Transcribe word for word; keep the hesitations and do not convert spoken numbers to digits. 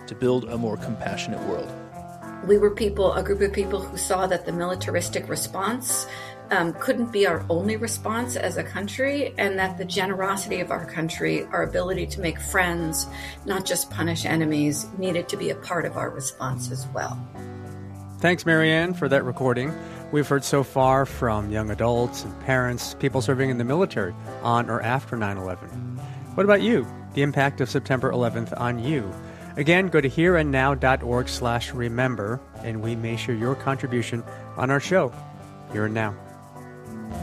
to build a more compassionate world. We were people, a group of people who saw that the militaristic response um, couldn't be our only response as a country, and that the generosity of our country, our ability to make friends, not just punish enemies, needed to be a part of our response as well. Thanks, Marianne, for that recording. We've heard so far from young adults and parents, people serving in the military on or after nine eleven. What about you? The impact of September eleventh on you? Again, go to hereandnow.org slash remember, and we may share your contribution on our show, Here and Now.